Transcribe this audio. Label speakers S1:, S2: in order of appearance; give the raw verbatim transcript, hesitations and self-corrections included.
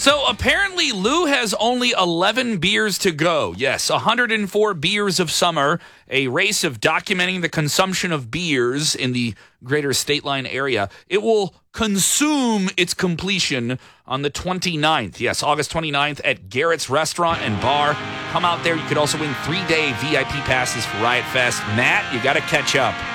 S1: So apparently Lou has only eleven beers to go. Yes, one hundred four beers of summer, a race of documenting the consumption of beers in the greater State Line area. It will consume its completion on the twenty-ninth. Yes, August twenty-ninth at Garrett's Restaurant and Bar. Come out there. You could also win three-day V I P passes for Riot Fest. Matt, you got to catch up.